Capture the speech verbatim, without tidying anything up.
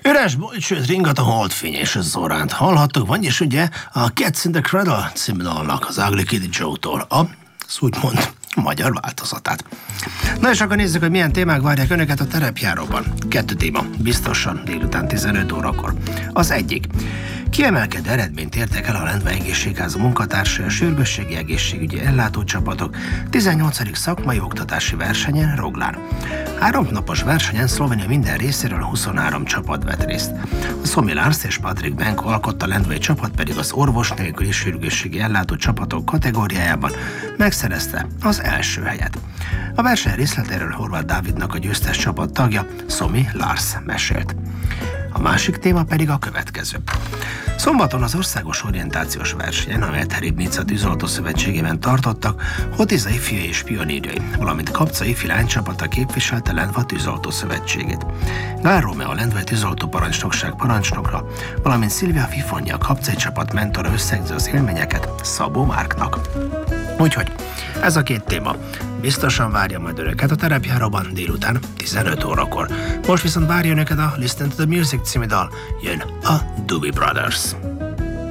Üres bolt, sőt ringat a holdfény és a zoránt. Hallhattuk, vagyis ugye a Cats in the Cradle című dalnak az Ugly Kid Joe-tól a, az úgymond magyar változatát. Na és akkor nézzük, hogy milyen témák várják önöket a terepjáróban. Kettő téma, biztosan délután tizenöt órakor. Az egyik. Kiemelkedő eredményt értek el a Lendvai Egészségháza munkatársai, a sürgősségi egészségügyi ellátócsapatok tizennyolcadik szakmai oktatási versenyen Roglán. Három napos versenyen Szlovénia minden részéről huszonhárom csapat vett részt. A Szomi Lars és Patrik Benko alkotta, a lendvai csapat pedig az orvos nélküli sürgősségi ellátó csapatok kategóriájában megszerezte az első helyet. A verseny részletéről Horváth Dávidnak, a győztes csapat tagja, Szomi Lars mesélt. A másik téma pedig a következő. Szombaton az országos orientációs versenyen, amelyet Heribnica Tűzoltó Szövetségében tartottak, Hotiza ifjai és pionírjai, valamint Kapca ifi lánycsapata képviselte Lendva Tűzoltó Szövetségét. Gál Rómeó, a Lendvai Tűzoltó Parancsnokság parancsnokra, valamint Szilvia Fifonja, a kapcai csapat mentora összegzi az élményeket Szabó Márknak. Úgyhogy ez a két téma biztosan várja majd önöket a terepjáróban délután tizenöt órakor. Most viszont várja önöket a Listen to the Music című dal, jön a Doobie Brothers.